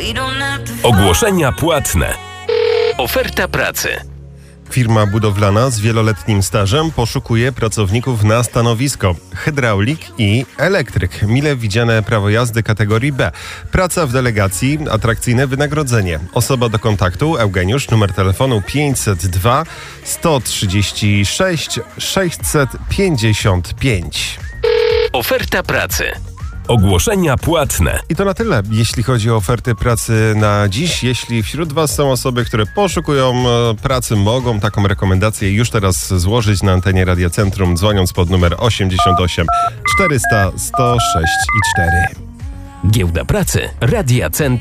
Ogłoszenia płatne. Oferta pracy. Firma budowlana z wieloletnim stażem poszukuje pracowników na stanowisko hydraulik i elektryk. Mile widziane prawo jazdy kategorii B. Praca w delegacji, atrakcyjne wynagrodzenie. Osoba do kontaktu: Eugeniusz, numer telefonu 502 136 655. Oferta pracy. Ogłoszenia płatne. I to na tyle, jeśli chodzi o oferty pracy na dziś. Jeśli wśród Was są osoby, które poszukują pracy, mogą taką rekomendację już teraz złożyć na antenie Radia Centrum, dzwoniąc pod numer 88 400 106 i 4. Giełda pracy Radia Centrum.